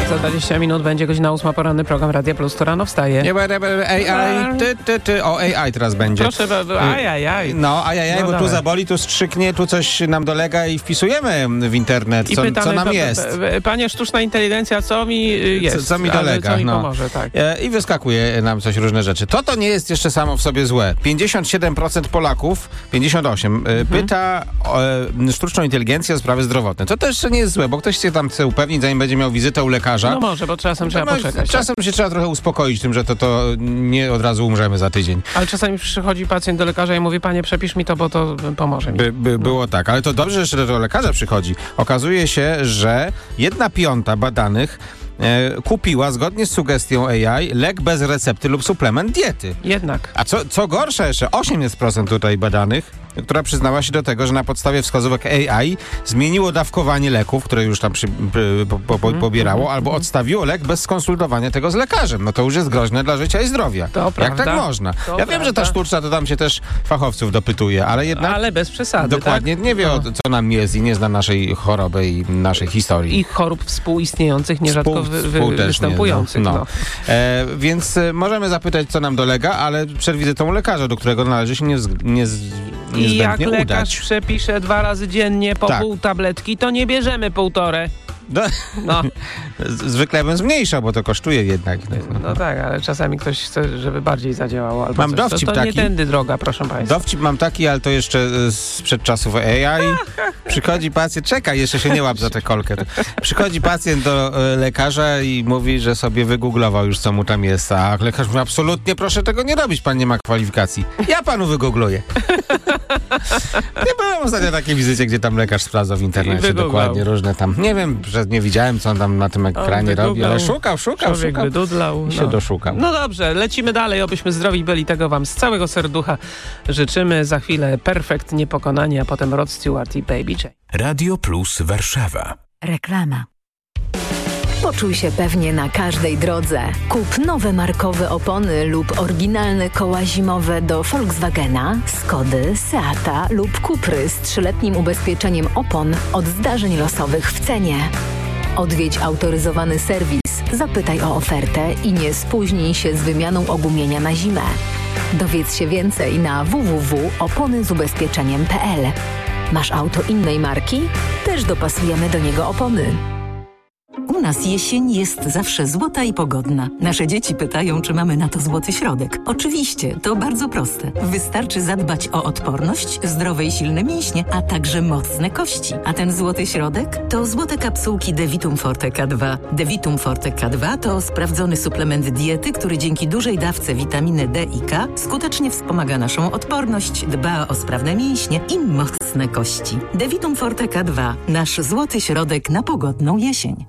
Za 20 minut będzie godzina 8, poranny program Radia Plus. To rano wstaje. O, AI teraz będzie. Proszę, ajajaj. No, bo dawaj. tu zaboli, tu strzyknie, tu coś nam dolega i wpisujemy w internet, I pytamy, co nam jest. Panie sztuczna inteligencja, co mi jest? Co mi dolega. Co mi pomoże, tak. I wyskakuje nam coś, różne rzeczy. To nie jest jeszcze samo w sobie złe. 57% Polaków, 58% pyta sztuczną inteligencję o sprawy zdrowotne. To też nie jest złe, bo ktoś się tam chce upewnić, zanim będzie miał wizytę u lekarza. No może, bo czasem trzeba poczekać. Czasem się trzeba trochę uspokoić tym, że to nie od razu umrzemy za tydzień. Ale czasami przychodzi pacjent do lekarza i mówi: panie, przepisz mi to, bo to pomoże mi. Było tak, ale to dobrze, że do lekarza przychodzi. Okazuje się, że 1/5 badanych kupiła zgodnie z sugestią AI lek bez recepty lub suplement diety. Jednak. A co gorsze, jeszcze 8% tutaj badanych, która przyznała się do tego, że na podstawie wskazówek AI zmieniło dawkowanie leków, które już tam pobierało, albo odstawiło lek bez skonsultowania tego z lekarzem. No to już jest groźne dla życia i zdrowia. To jak prawda. tak można? Ja wiem, że ta sztuczna to tam się też fachowców dopytuje, ale jednak... Ale bez przesady, dokładnie, tak? nie wie, co nam jest i nie zna naszej choroby i naszej historii. I chorób współistniejących, nierzadko występujących. No. Więc możemy zapytać, co nam dolega, ale przed wizytą u lekarza, do którego należy się I jak lekarz udać. przepisze 2 razy dziennie po pół tabletki, to nie bierzemy 1,5. No. Zwykle bym zmniejszał, bo to kosztuje jednak. No tak, ale czasami ktoś chce, żeby bardziej zadziałało. Albo mam coś. dowcip to taki. nie tędy droga, proszę państwa. Dowcip mam taki, ale to jeszcze sprzed czasów AI. Przychodzi pacjent, czekaj, jeszcze się nie łap za tę kolkę. Przychodzi pacjent do lekarza i mówi, że sobie wygooglował już, co mu tam jest. A lekarz mówi: absolutnie proszę tego nie robić, pan nie ma kwalifikacji. Ja panu wygoogluję. Nie byłem ostatnio na takiej wizycie, gdzie tam lekarz sprawdzał w internecie dokładnie różne tam. Nie wiem, że nie widziałem, co on tam na tym ekranie robi, ale szukał. Wydudlał. I się doszukał. No dobrze, lecimy dalej, obyśmy zdrowi byli. Tego wam z całego serducha życzymy. Za chwilę Perfekt, Niepokonani, a potem Rod Stewart i Baby J. Radio Plus Warszawa. Reklama. Poczuj się pewnie na każdej drodze. Kup nowe markowe opony lub oryginalne koła zimowe do Volkswagena, Skody, Seata lub Cupry z 3-letnim ubezpieczeniem opon od zdarzeń losowych w cenie. Odwiedź autoryzowany serwis, zapytaj o ofertę i nie spóźnij się z wymianą ogumienia na zimę. Dowiedz się więcej na www.oponyzubezpieczeniem.pl. Masz auto innej marki? Też dopasujemy do niego opony. U nas jesień jest zawsze złota i pogodna. Nasze dzieci pytają, czy mamy na to złoty środek. Oczywiście, to bardzo proste. Wystarczy zadbać o odporność, zdrowe i silne mięśnie, a także mocne kości. A ten złoty środek to złote kapsułki Devitum Forte K2. Devitum Forte K2 to sprawdzony suplement diety, który dzięki dużej dawce witaminy D i K skutecznie wspomaga naszą odporność, dba o sprawne mięśnie i mocne kości. Devitum Forte K2. Nasz złoty środek na pogodną jesień.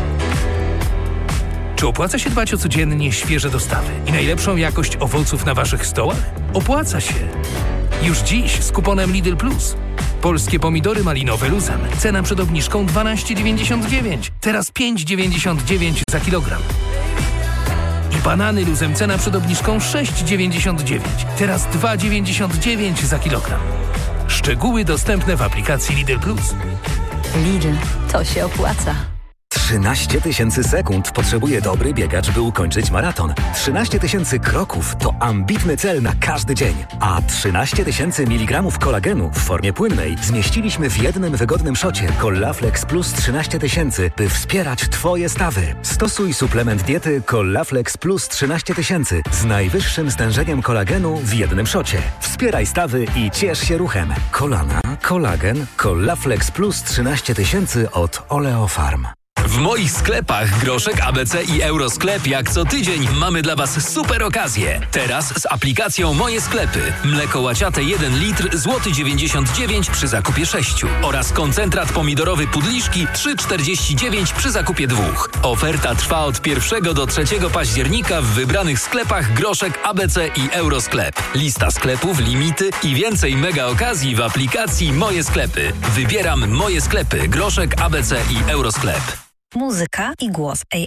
Czy opłaca się dbać o codziennie świeże dostawy i najlepszą jakość owoców na waszych stołach? Opłaca się! Już dziś z kuponem Lidl Plus. Polskie pomidory malinowe luzem. Cena przed obniżką 12,99. Teraz 5,99 za kilogram. I banany luzem. Cena przed obniżką 6,99. Teraz 2,99 za kilogram. Szczegóły dostępne w aplikacji Lidl Plus. Lidl, to się opłaca. 13 000 sekund potrzebuje dobry biegacz, by ukończyć maraton. 13 000 kroków to ambitny cel na każdy dzień. A 13 000 mg kolagenu w formie płynnej zmieściliśmy w jednym wygodnym szocie Collaflex Plus 13 000, by wspierać Twoje stawy. Stosuj suplement diety Collaflex Plus 13 000 z najwyższym stężeniem kolagenu w jednym szocie. Wspieraj stawy i ciesz się ruchem. Kolana, kolagen, Collaflex Plus 13 000 od Oleofarm. W moich sklepach Groszek, ABC i Eurosklep jak co tydzień mamy dla Was super okazje. Teraz z aplikacją Moje Sklepy. Mleko łaciate 1 litr, złoty 99 przy zakupie 6. Oraz koncentrat pomidorowy Pudliszki 3,49 przy zakupie 2. Oferta trwa od 1 do 3 października w wybranych sklepach Groszek, ABC i Eurosklep. Lista sklepów, limity i więcej mega okazji w aplikacji Moje Sklepy. Wybieram Moje Sklepy, Groszek, ABC i Eurosklep. Muzyka i głos